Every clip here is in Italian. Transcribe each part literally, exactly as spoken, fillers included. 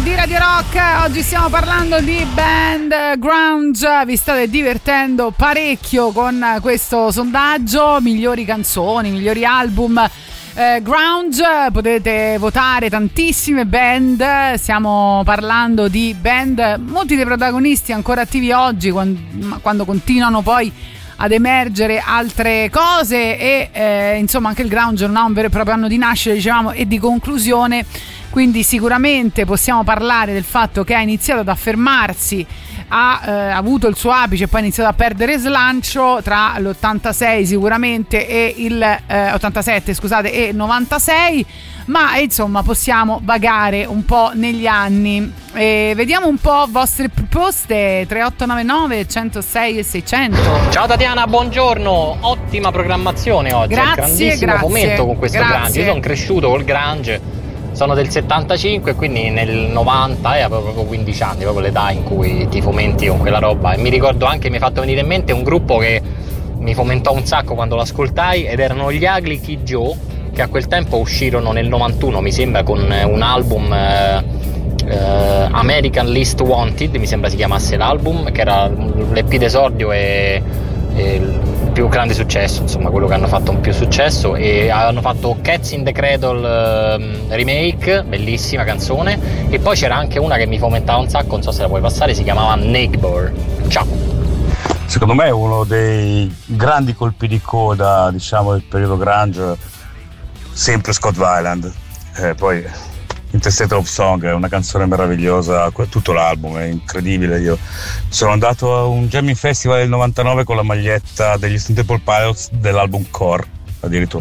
di Radio Rock. Oggi stiamo parlando di band grunge. Vi state divertendo parecchio con questo sondaggio, migliori canzoni, migliori album eh, grunge. Potete votare tantissime band. Stiamo parlando di band, molti dei protagonisti ancora attivi oggi, quando, quando continuano poi ad emergere altre cose e eh, insomma anche il grunge non ha un vero e proprio anno di nascita, dicevamo, e di conclusione, quindi sicuramente possiamo parlare del fatto che ha iniziato ad affermarsi, ha eh, avuto il suo apice e poi ha iniziato a perdere slancio tra l'ottantasei sicuramente e il eh, ottantasette scusate e novantasei, ma insomma possiamo vagare un po' negli anni e vediamo un po' vostre proposte. Tre otto nove nove uno zero sei e seicento. Ciao Tatiana, buongiorno, ottima programmazione oggi. Grazie, grandissimo grazie, momento con questo grazie. grunge. Io sono cresciuto col grunge, sono del settantacinque, quindi nel novanta, e avevo proprio quindici anni, proprio l'età in cui ti fomenti con quella roba. E mi ricordo anche, mi è fatto venire in mente un gruppo che mi fomentò un sacco quando l'ascoltai, ed erano gli Ugly Kid Joe, che a quel tempo uscirono nel novantuno, mi sembra, con un album eh, eh, American Least Wanted, mi sembra si chiamasse l'album, che era l'E P d'esordio e, e il più grande successo, insomma quello che hanno fatto un più successo. E hanno fatto Cats in the Cradle eh, remake, bellissima canzone. E poi c'era anche una che mi fomentava un sacco, non so se la puoi passare, si chiamava Neighbor. Ciao. Secondo me è uno dei grandi colpi di coda, diciamo, del periodo grunge, sempre Scott Weiland. Eh, poi Interstate Love Song è una canzone meravigliosa, tutto l'album è incredibile. Io sono andato a un Jamming Festival del novantanove con la maglietta degli Stone Temple Pilots dell'album Core, addirittura.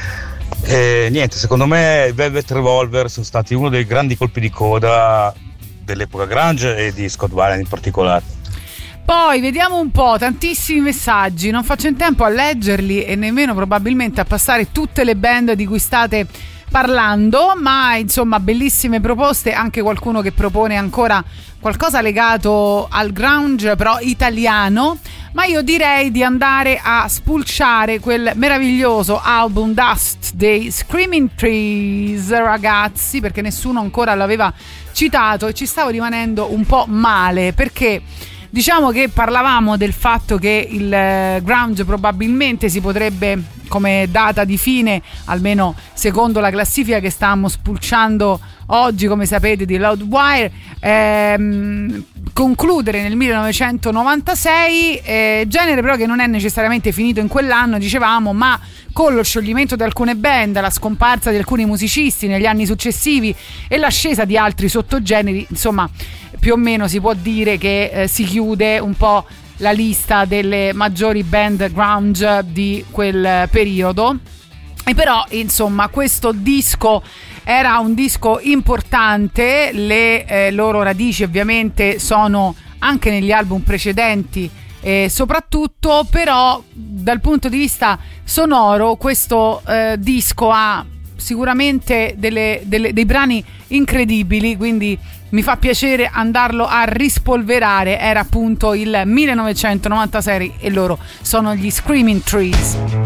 E niente, secondo me i Velvet Revolver sono stati uno dei grandi colpi di coda dell'epoca grunge e di Scott Weiland in particolare. Poi vediamo un po', tantissimi messaggi, non faccio in tempo a leggerli e nemmeno probabilmente a passare tutte le band di cui state parlando, ma insomma bellissime proposte, anche qualcuno che propone ancora qualcosa legato al grunge però italiano. Ma io direi di andare a spulciare quel meraviglioso album Dust dei Screaming Trees, ragazzi, perché nessuno ancora l'aveva citato e ci stavo rimanendo un po' male, perché diciamo che parlavamo del fatto che il grunge probabilmente si potrebbe, come data di fine, almeno secondo la classifica che stavamo spulciando oggi, come sapete, di Loudwire, ehm, concludere nel millenovecentonovantasei, eh, genere però che non è necessariamente finito in quell'anno, dicevamo, ma con lo scioglimento di alcune band, la scomparsa di alcuni musicisti negli anni successivi e l'ascesa di altri sottogeneri, insomma più o meno si può dire che eh, si chiude un po' la lista delle maggiori band grunge di quel periodo. E però insomma questo disco era un disco importante, le eh, loro radici ovviamente sono anche negli album precedenti, e soprattutto però dal punto di vista sonoro questo eh, disco ha sicuramente delle, delle, dei brani incredibili, quindi mi fa piacere andarlo a rispolverare. Era appunto il millenovecentonovantasei e loro sono gli Screaming Trees.